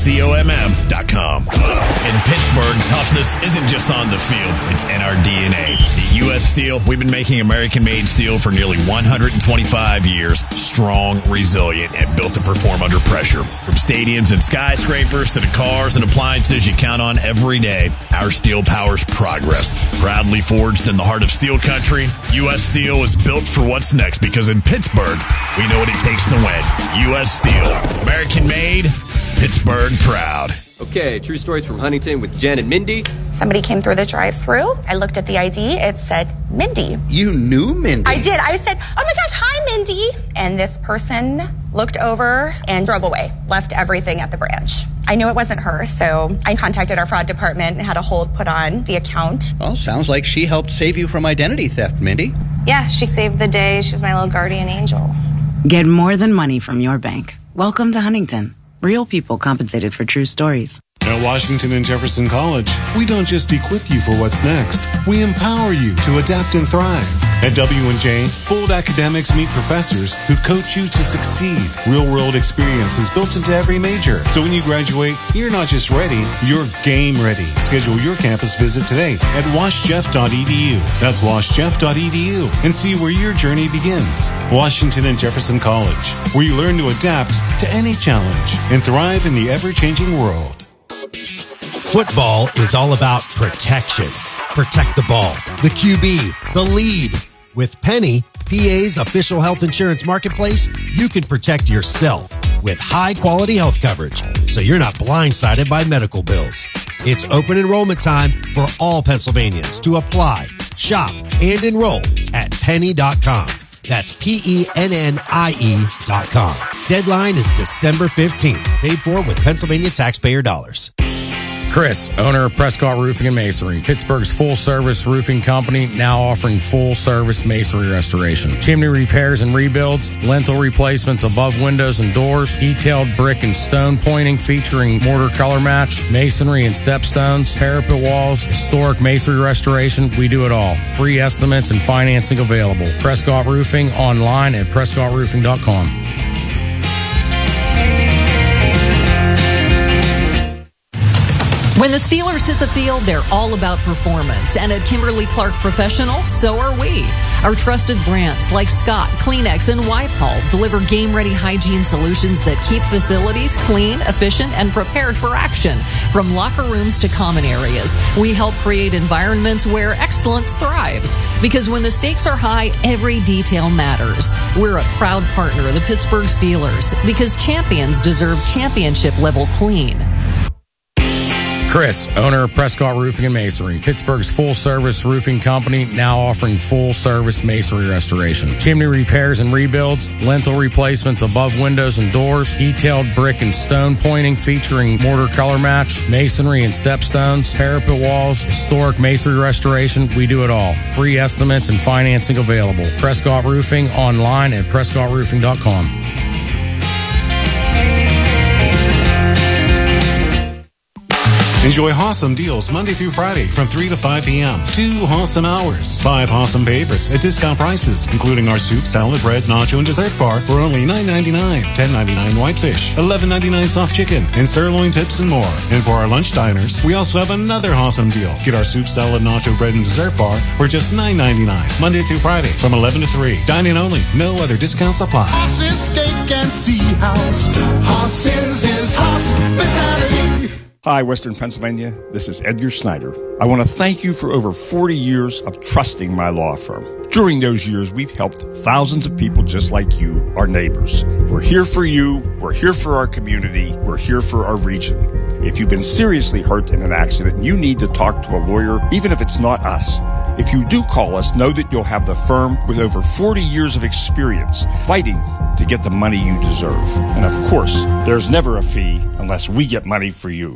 COMM.com. In Pittsburgh, toughness isn't just on the field, it's in our DNA. At U.S. Steel, we've been making American-made steel for nearly 125 years. Strong, resilient, and built to perform under pressure. From stadiums and skyscrapers to the cars and appliances you count on every day, our steel powers progress. Proudly forged in the heart of steel country, U.S. Steel is built for what's next because in Pittsburgh, we know what it takes to win. U.S. Steel. American-made, Pittsburgh proud. Okay, true stories from Huntington with Jen and Mindy. Somebody came through the drive-thru. I looked at the ID. It said Mindy. You knew Mindy? I did. I said, oh my gosh, hi, Mindy. And this person looked over and drove away, left everything at the branch. I knew it wasn't her, so I contacted our fraud department and had a hold put on the account. Well, sounds like she helped save you from identity theft, Mindy. Yeah, she saved the day. She was my little guardian angel. Get more than money from your bank. Welcome to Huntington. Real people compensated for true stories. At Washington and Jefferson College, we don't just equip you for what's next. We empower you to adapt and thrive. At W&J, bold academics meet professors who coach you to succeed. Real-world experience is built into every major. So when you graduate, you're not just ready, you're game ready. Schedule your campus visit today at washjeff.edu. That's washjeff.edu and see where your journey begins. Washington and Jefferson College, where you learn to adapt to any challenge and thrive in the ever-changing world. Football is all about protection. Protect the ball, the QB, the lead. With Penny, PA's official health insurance marketplace, you can protect yourself with high-quality health coverage, so you're not blindsided by medical bills. It's open enrollment time for all Pennsylvanians to apply, shop, and enroll at penny.com. That's PENNIE.com. Deadline is December 15th. Paid for with Pennsylvania taxpayer dollars. Chris, owner of Prescott Roofing and Masonry, Pittsburgh's full-service roofing company, now offering full-service masonry restoration, chimney repairs and rebuilds, lintel replacements above windows and doors, detailed brick and stone pointing featuring mortar color match, masonry and stepstones, parapet walls, historic masonry restoration. We do it all. Free estimates and financing available. Prescott Roofing online at prescottroofing.com. When the Steelers hit the field, they're all about performance. And at Kimberly-Clark Professional, so are we. Our trusted brands like Scott, Kleenex, and Whitehall deliver game-ready hygiene solutions that keep facilities clean, efficient, and prepared for action. From locker rooms to common areas, we help create environments where excellence thrives. Because when the stakes are high, every detail matters. We're a proud partner of the Pittsburgh Steelers because champions deserve championship-level clean. Chris, owner of Prescott Roofing and Masonry, Pittsburgh's full-service roofing company, now offering full-service masonry restoration, chimney repairs and rebuilds, lintel replacements above windows and doors, detailed brick and stone pointing featuring mortar color match, masonry and stepstones, parapet walls, historic masonry restoration. We do it all. Free estimates and financing available. Prescott Roofing online at prescottroofing.com. Enjoy awesome deals Monday through Friday from 3 to 5 p.m. 2 awesome hours. 5 awesome favorites at discount prices, including our soup, salad, bread, nacho, and dessert bar for only $9.99. $10.99 whitefish, $11.99 soft chicken, and sirloin tips and more. And for our lunch diners, we also have another awesome deal. Get our soup, salad, nacho, bread, and dessert bar for just $9.99. Monday through Friday from 11 to 3. Dine-in only. No other discounts apply. Horses, steak, and sea house. Horses is hospitality. Hi, Western Pennsylvania. This is Edgar Snyder. I want to thank you for over 40 years of trusting my law firm. During those years, we've helped thousands of people just like you, our neighbors. We're here for you. We're here for our community. We're here for our region. If you've been seriously hurt in an accident, you need to talk to a lawyer, even if it's not us. If you do call us, know that you'll have the firm with over 40 years of experience fighting to get the money you deserve. And of course, there's never a fee unless we get money for you.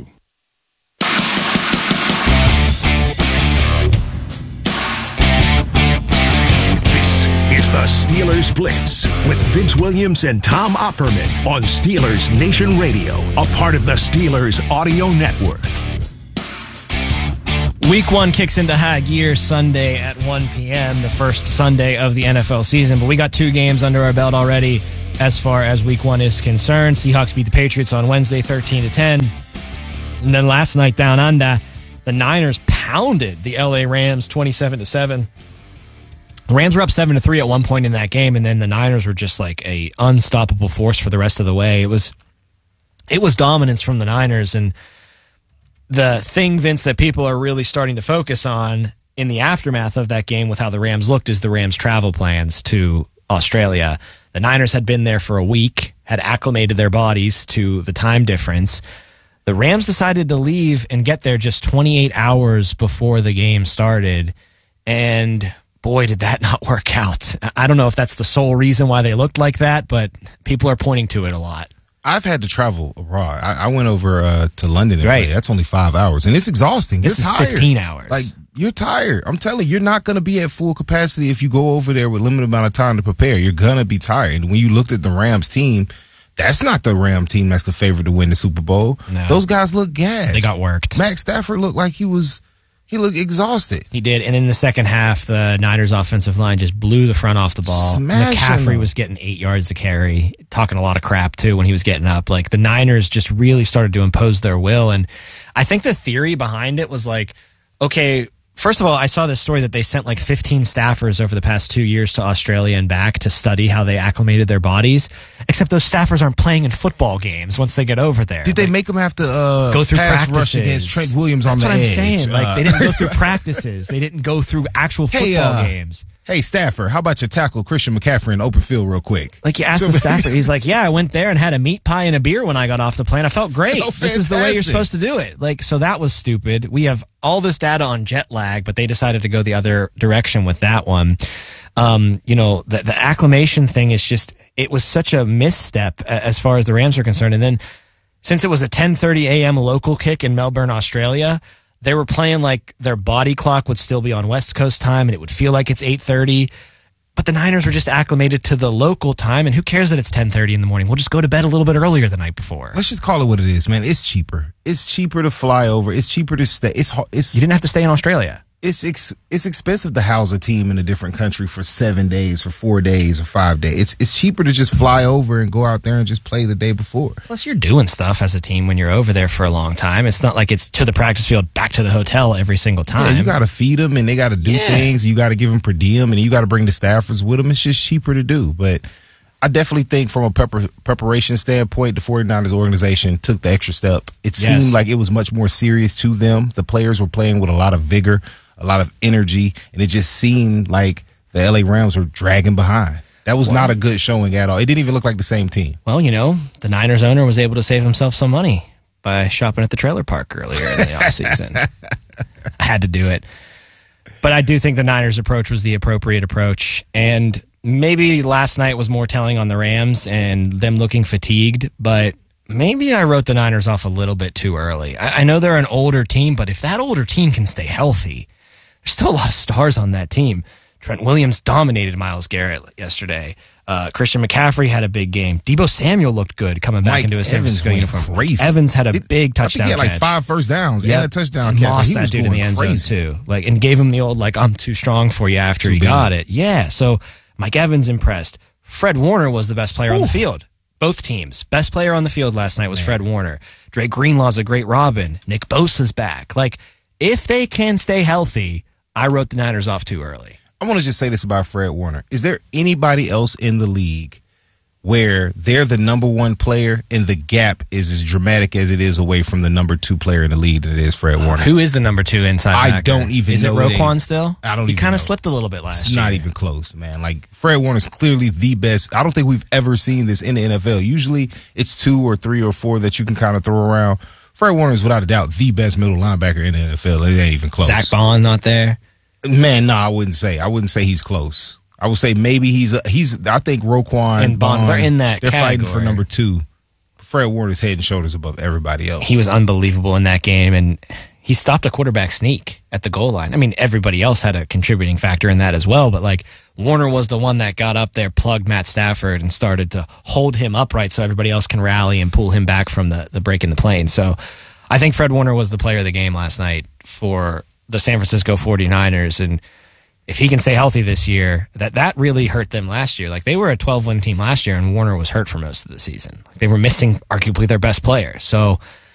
The Steelers Blitz with Vince Williams and Tom Opperman on Steelers Nation Radio, a part of the Steelers Audio Network. Week 1 kicks into high gear Sunday at 1 p.m., the first Sunday of the NFL season. But we got 2 games under our belt already as far as week 1 is concerned. Seahawks beat the Patriots on Wednesday 13-10. And then last night down under, the Niners pounded the LA Rams 27-7. The Rams were up 7-3 at one point in that game, and then the Niners were just like a unstoppable force for the rest of the way. It was dominance from the Niners, and the thing, Vince, that people are really starting to focus on in the aftermath of that game with how the Rams looked is the Rams' travel plans to Australia. The Niners had been there for a week, had acclimated their bodies to the time difference. The Rams decided to leave and get there just 28 hours before the game started, and boy, did that not work out. I don't know if that's the sole reason why they looked like that, but people are pointing to it a lot. I've had to travel abroad. I went over to London. Right. That's only 5 hours, and it's exhausting. This is 15 hours. Like, you're tired. I'm telling you, you're not going to be at full capacity if you go over there with limited amount of time to prepare. You're going to be tired. And when you looked at the Rams team, that's not the Ram team that's the favorite to win the Super Bowl. No. Those guys look gassed. They got worked. Matt Stafford looked like he looked exhausted. He did. And in the second half, the Niners offensive line just blew the front off the ball. McCaffrey was getting 8 yards to carry, talking a lot of crap too when he was getting up. Like, the Niners just really started to impose their will. And I think the theory behind it was like, okay, first of all, I saw this story that they sent like 15 staffers over the past 2 years to Australia and back to study how they acclimated their bodies, except those staffers aren't playing in football games once they get over there. Did they make them have to go through pass practices rush against Trent Williams on the edge? That's what I'm saying. Like, they didn't go through practices. They didn't go through actual football games. Hey, Stafford, how about you tackle Christian McCaffrey in open field real quick? Like, you asked the Stafford, he's like, yeah, I went there and had a meat pie and a beer when I got off the plane. I felt great. This is the way you're supposed to do it. Like, so that was stupid. We have all this data on jet lag, but they decided to go the other direction with that one. The acclimation thing is just, it was such a misstep as far as the Rams are concerned. And then since it was a 10:30 a.m. local kick in Melbourne, Australia, they were playing like their body clock would still be on West Coast time and it would feel like it's 8:30. But the Niners were just acclimated to the local time, and who cares that it's 10:30 in the morning? We'll just go to bed a little bit earlier the night before. Let's just call it what it is, man. It's cheaper. It's cheaper to fly over. It's cheaper to stay. It's you didn't have to stay in Australia. It's expensive to house a team in a different country for 7 days, for 4 days, or 5 days. It's cheaper to just fly over and go out there and just play the day before. Plus, you're doing stuff as a team when you're over there for a long time. It's not like it's to the practice field, back to the hotel every single time. Yeah, you got to feed them, and they got to do things. You got to give them per diem, and you got to bring the staffers with them. It's just cheaper to do. But I definitely think from a preparation standpoint, the 49ers organization took the extra step. It seemed like it was much more serious to them. The players were playing with a lot of vigor, a lot of energy, and it just seemed like the LA Rams were dragging behind. That was not a good showing at all. It didn't even look like the same team. Well, the Niners owner was able to save himself some money by shopping at the trailer park earlier in the offseason. I had to do it. But I do think the Niners' approach was the appropriate approach, and maybe last night was more telling on the Rams and them looking fatigued, but maybe I wrote the Niners off a little bit too early. I know they're an older team, but if that older team can stay healthy, there's still a lot of stars on that team. Trent Williams dominated Myles Garrett yesterday. Christian McCaffrey had a big game. Deebo Samuel looked good coming back into a San Francisco uniform. Crazy. Evans had a big touchdown catch. He had like 5 first downs and a touchdown catch. Lost that dude in the end zone too. And gave him the old, I'm too strong for you after he got it. Yeah, so Mike Evans impressed. Fred Warner was the best player on the field. Both teams. Best player on the field last night was Fred Warner. Drake Greenlaw's a great Robin. Nick Bosa's back. If they can stay healthy, I wrote the Niners off too early. I want to just say this about Fred Warner. Is there anybody else in the league where they're the number one player and the gap is as dramatic as it is away from the number 2 player in the league that it is Fred Warner? Who is the number 2 inside backer? I don't even know. Is it Roquan still? I don't even know. He kind of slipped a little bit last year. It's not even close, man. Fred Warner's clearly the best. I don't think we've ever seen this in the NFL. Usually it's 2 or 3 or 4 that you can kind of throw around. Fred Warner is without a doubt the best middle linebacker in the NFL. It ain't even close. Zach Bond not there? Man, no, I wouldn't say. I wouldn't say he's close. I would say maybe he's. I think Roquan and Bond, they're in that. They're category. fighting for number 2. Fred Warner's head and shoulders above everybody else. He was unbelievable in that game, and he stopped a quarterback sneak at the goal line. I mean, everybody else had a contributing factor in that as well, but Warner was the one that got up there, plugged Matt Stafford, and started to hold him upright so everybody else can rally and pull him back from the break in the plane. So I think Fred Warner was the player of the game last night for the San Francisco 49ers, and if he can stay healthy this year, that really hurt them last year. Like, they were a 12-win team last year, and Warner was hurt for most of the season. They were missing arguably their best player. So